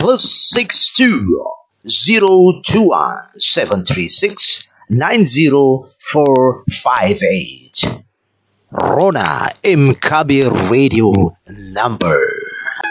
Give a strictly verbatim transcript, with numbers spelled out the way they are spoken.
plus six two zero two one seven three six nine zero four five eight. Rona M. Kabir Radio number.